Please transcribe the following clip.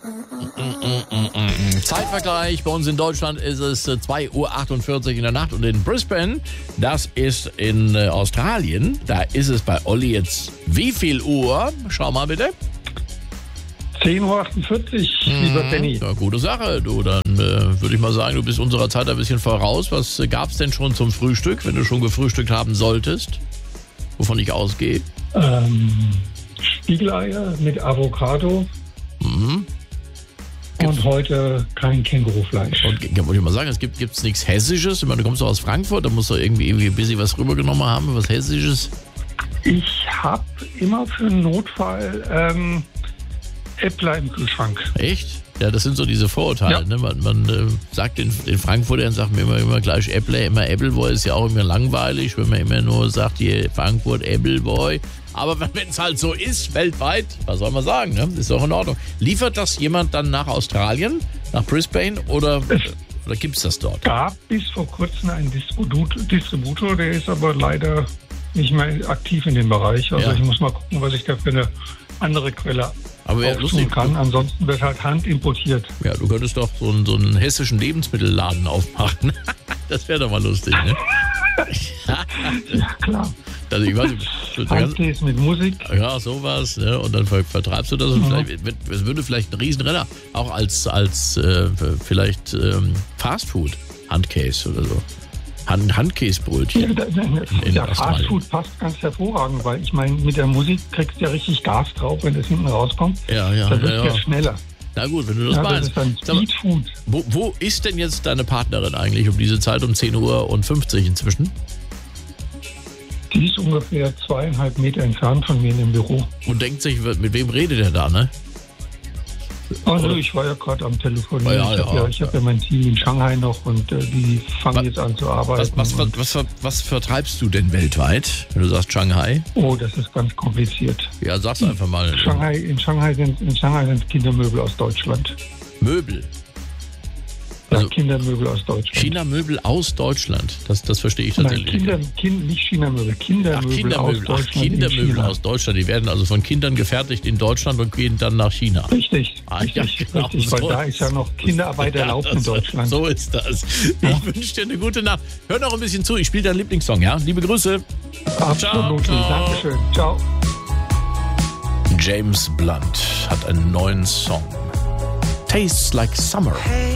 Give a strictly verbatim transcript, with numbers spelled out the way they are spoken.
Zeitvergleich, bei uns in Deutschland ist es zwei Uhr achtundvierzig in der Nacht und in Brisbane, das ist in äh, Australien, da ist es bei Olli jetzt wie viel Uhr? Schau mal bitte. zehn Uhr achtundvierzig, mhm. lieber Benny. Ja, gute Sache, du. Dann äh, würde ich mal sagen, du bist unserer Zeit ein bisschen voraus. Was äh, gab es denn schon zum Frühstück, wenn du schon gefrühstückt haben solltest? Wovon ich ausgehe? Ähm, Spiegeleier mit Avocado. Mhm. Und heute kein Kängurufleisch. Und wollte ich mal sagen, es gibt gibt's nichts Hessisches. Ich meine, du kommst doch aus Frankfurt, da musst du irgendwie, irgendwie ein bisschen was rübergenommen haben, was Hessisches. Ich habe immer für einen Notfall ähm, Äppler im Kühlschrank. Echt? Ja, das sind so diese Vorurteile. Ja. Ne? Man, man äh, sagt den, den Frankfurtern, sagt mir immer, immer gleich Äppler, immer Appleboy, ist ja auch immer langweilig, wenn man immer nur sagt, hier Frankfurt, Appleboy. Aber wenn es halt so ist, weltweit, was soll man sagen, ne? Ist doch in Ordnung. Liefert das jemand dann nach Australien, nach Brisbane oder, oder gibt es das dort? Es gab bis vor kurzem einen Distributor, der ist aber leider nicht mehr aktiv in dem Bereich. Also Ja. ich muss mal gucken, was ich da für eine andere Quelle Aber wäre lustig, kann. Ansonsten wird halt Hand importiert. Ja, du könntest doch so einen, so einen hessischen Lebensmittelladen aufmachen. Das wäre doch mal lustig, ne? Ja, klar. Also ich weiß nicht, Handkäse mit Musik. ja, sowas, ne? Und dann ver- vertreibst du das und Mhm. vielleicht, es würde vielleicht ein Riesenrenner auch als, als äh, vielleicht ähm, Fastfood, Handkäse oder so. Hand, Handkäsebrötchen. Ja, da, in ja, Australien. Fastfood passt ganz hervorragend, weil ich meine, mit der Musik kriegst du ja richtig Gas drauf, wenn das hinten rauskommt. Ja, ja, Da wird ja, ja ja. schneller. Na gut, wenn du das Ja, das meinst. ist dann Sag mal, Speedfood. wo, wo ist denn jetzt deine Partnerin eigentlich um diese Zeit, um zehn Uhr fünfzig inzwischen? Die ist ungefähr zweieinhalb Meter entfernt von mir in dem Büro. Und denkt sich, mit wem redet er da, ne? Also Oder? ich war ja gerade am Telefonieren. Ja, ich habe ja, ja, ich hab ja mein Team in Shanghai noch und äh, die fangen Was- jetzt an zu Was, arbeiten. was, was, und, was, ver- was vertreibst du denn weltweit, wenn du sagst Shanghai? oh, das ist ganz kompliziert. Ja, sag's einfach mal. Shanghai, in, Shanghai sind, in Shanghai sind Kindermöbel aus Deutschland. Möbel. Ja, Also Kindermöbel aus Deutschland. China-Möbel aus Deutschland. Das, das verstehe ich Nein, tatsächlich. Kinder, kind, nicht China-Möbel, Ach, Kindermöbel, Kindermöbel, aus Ach, Deutschland. Kindermöbel in China. aus Deutschland. Die werden also von Kindern gefertigt in Deutschland und gehen dann nach China. Richtig, Ah, richtig, ja, genau, richtig, weil so da ist- ist ja noch Kinderarbeit Ja, erlaubt in das- Deutschland. So ist das. Ja. Ich wünsche dir eine gute Nacht. Hör noch ein bisschen zu. Ich spiele deinen Lieblingssong, ja? Liebe Grüße. Absolut, Ciao. Dankeschön. Ciao. James Blunt hat einen neuen Song. Tastes Like Summer.